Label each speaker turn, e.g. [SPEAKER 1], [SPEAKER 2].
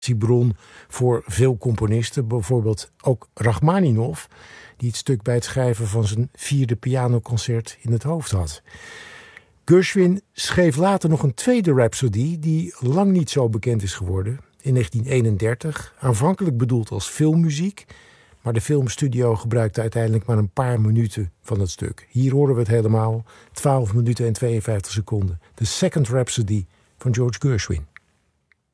[SPEAKER 1] inspiratiebron voor veel componisten. Bijvoorbeeld ook Rachmaninov, die het stuk bij het schrijven van zijn 4e pianoconcert in het hoofd had. Gershwin schreef later nog een tweede Rhapsody die lang niet zo bekend is geworden. In 1931, aanvankelijk bedoeld als filmmuziek, maar de filmstudio gebruikte uiteindelijk maar een paar minuten van het stuk. Hier horen we het helemaal, 12 minuten en 52 seconden. De Second Rhapsody van George Gershwin.